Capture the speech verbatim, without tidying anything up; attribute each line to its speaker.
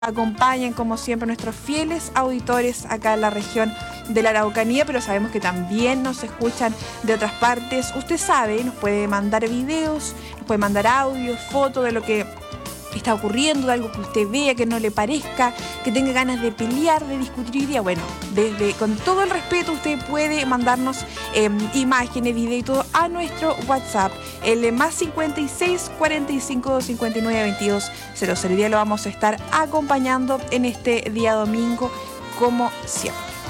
Speaker 1: acompañan como siempre nuestros fieles auditores acá en la región de la Araucanía, pero sabemos que también nos escuchan de otras partes. Usted sabe, nos puede mandar videos, nos puede mandar audios, fotos de lo que está ocurriendo, de algo que usted vea, que no le parezca, que tenga ganas de pelear, de discutir hoy día. Bueno, desde con todo el respeto usted puede mandarnos eh, imágenes, video y todo a nuestro WhatsApp, el más cincuenta y seis, cuarenta y cinco, cincuenta y nueve, veintidós, cero cero. Hoy día lo vamos a estar acompañando en este día domingo como siempre.